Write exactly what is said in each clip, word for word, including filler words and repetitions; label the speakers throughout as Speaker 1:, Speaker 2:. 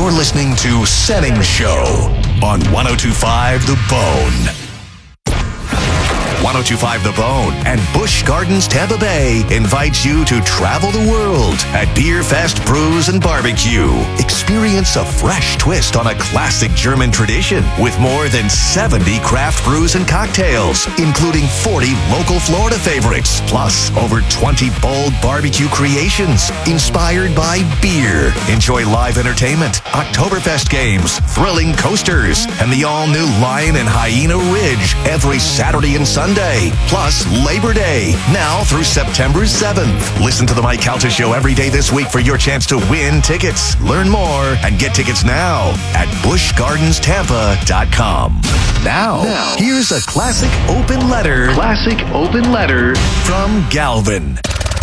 Speaker 1: You're listening to Setting Show on one oh two point five The Bone. one oh two point five The Bone and Busch Gardens Tampa Bay invites you to travel the world at Beer Fest Brews and Barbecue. Experience a fresh twist on a classic German tradition with more than seventy craft brews and cocktails, including forty local Florida favorites, plus over twenty bold barbecue creations inspired by beer. Enjoy live entertainment, Oktoberfest games, thrilling coasters, and the all-new Lion and Hyena Ridge every Saturday and Sunday. Plus Labor Day, now through September seventh. Listen to the Mike Calta Show every day this week for your chance to win tickets. Learn more and get tickets now at busch gardens tampa dot com. Now, now, here's a classic open letter. Classic open letter from Galvin.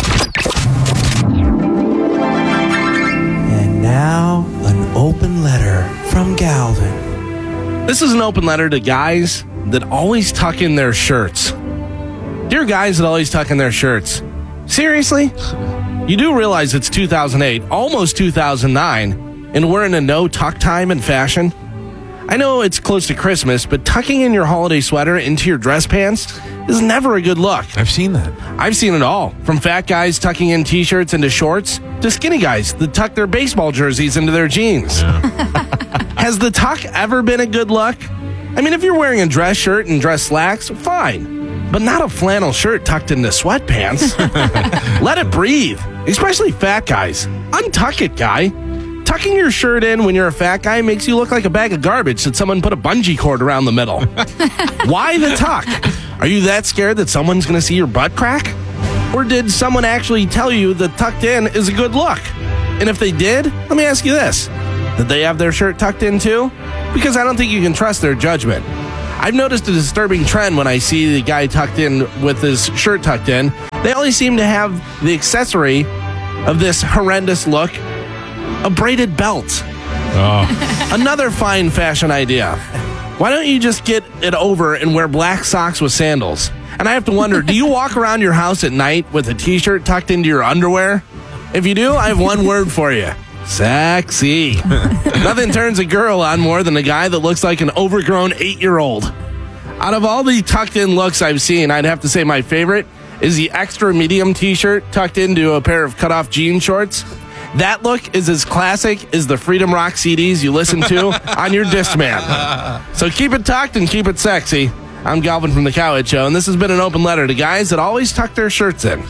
Speaker 2: And now, an open letter from Galvin.
Speaker 3: This is an open letter to guys that always tuck in their shirts. Dear guys that always tuck in their shirts, seriously? You do realize it's two thousand eight, almost two thousand nine, and we're in a no tuck time in fashion? I know it's close to Christmas, but tucking in your holiday sweater into your dress pants is never a good look.
Speaker 4: I've seen that.
Speaker 3: I've seen it all, from fat guys tucking in t-shirts into shorts to skinny guys that tuck their baseball jerseys into their jeans. Yeah. Has the tuck ever been a good look? I mean, if you're wearing a dress shirt and dress slacks, fine. But not a flannel shirt tucked into sweatpants. Let it breathe, especially fat guys. Untuck it, guy. Tucking your shirt in when you're a fat guy makes you look like a bag of garbage that someone put a bungee cord around the middle. Why the tuck? Are you that scared that someone's going to see your butt crack? Or did someone actually tell you that tucked in is a good look? And if they did, let me ask you this. Did they have their shirt tucked in too? Because I don't think you can trust their judgment. I've noticed a disturbing trend when I see the guy tucked in with his shirt tucked in. They only seem to have the accessory of this horrendous look, a braided belt. Oh. Another fine fashion idea. Why don't you just get it over and wear black socks with sandals? And I have to wonder, do you walk around your house at night with a t-shirt tucked into your underwear? If you do, I have one word for you. Sexy. Nothing turns a girl on more than a guy that looks like an overgrown eight-year-old. Out of all the tucked-in looks I've seen, I'd have to say my favorite is the extra medium t-shirt tucked into a pair of cut-off jean shorts. That look is as classic as the Freedom Rock C Ds you listen to on your Discman. So keep it tucked and keep it sexy. I'm Galvin from The Cowhead Show, and this has been an open letter to guys that always tuck their shirts in.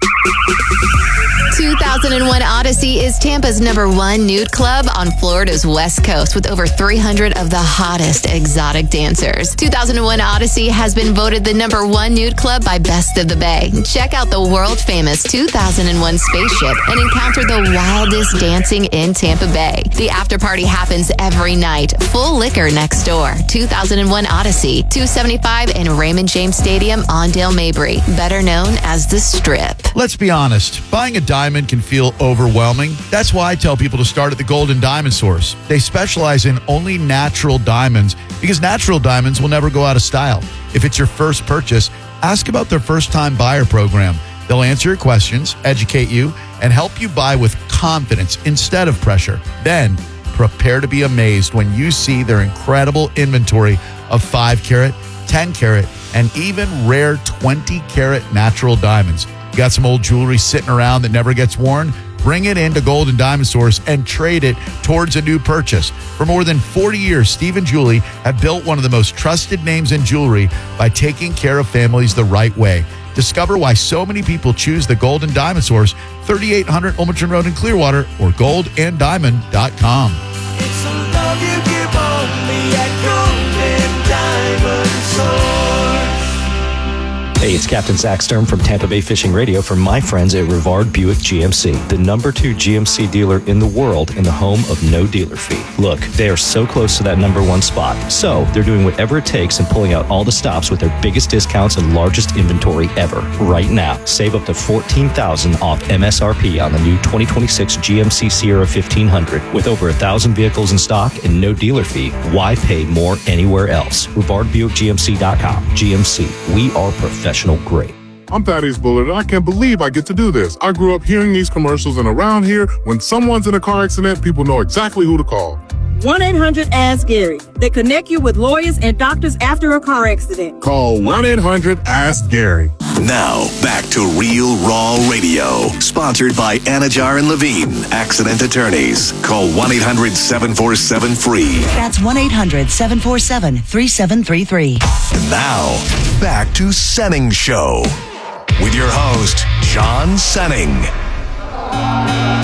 Speaker 5: two thousand one Odyssey is Tampa's number one nude club on Florida's West Coast with over three hundred of the hottest exotic dancers. two thousand one Odyssey has been voted the number one nude club by Best of the Bay. Check out the world-famous two thousand one spaceship and encounter the wildest dancing in Tampa Bay. The after party happens every night. Full liquor next door. two thousand one Odyssey, two seventy-five in Raymond James Stadium on Dale Mabry, better known as The Strip.
Speaker 6: Let's be honest, buying a diamond can feel overwhelming. That's why I tell people to start at the Golden Diamond Source. They specialize in only natural diamonds because natural diamonds will never go out of style. If it's your first purchase, ask about their first-time buyer program. They'll answer your questions, educate you, and help you buy with confidence instead of pressure. Then, prepare to be amazed when you see their incredible inventory of five carat, ten carat, and even rare twenty carat natural diamonds. You got some old jewelry sitting around that never gets worn? Bring it into Golden Diamond Source and trade it towards a new purchase. For more than forty years, Steve and Julie have built one of the most trusted names in jewelry by taking care of families the right way. Discover why so many people choose the Golden Diamond Source, thirty-eight hundred Olmerton Road in Clearwater, or gold and diamond dot com.
Speaker 7: It's a love you give only at Golden Diamond Source.
Speaker 8: Hey, it's Captain Zach Stern from Tampa Bay Fishing Radio for my friends at Rivard Buick G M C, the number two G M C dealer in the world and the home of no dealer fee. Look, they are so close to that number one spot, so they're doing whatever it takes and pulling out all the stops with their biggest discounts and largest inventory ever. Right now, save up to fourteen thousand dollars off M S R P on the new twenty twenty-six G M C Sierra fifteen hundred. With over a thousand vehicles in stock and no dealer fee, why pay more anywhere else? Rivard Buick G M C dot com. G M C, we are professional grade.
Speaker 9: I'm Thaddeus Bullard, and I can't believe I get to do this. I grew up hearing these commercials, and around here, when someone's in a car accident, people know exactly who to call.
Speaker 4: one eight hundred ask Gary. They connect you with lawyers and doctors after a car accident.
Speaker 9: Call one eight hundred ask Gary.
Speaker 1: Now, back to Real Raw Radio. Sponsored by Anajar and Levine, Accident Attorneys. Call one eight hundred seven four seven free.
Speaker 10: That's one eight hundred seven four seven three seven three three.
Speaker 1: Now, back to Senning Show with your host, John Senning.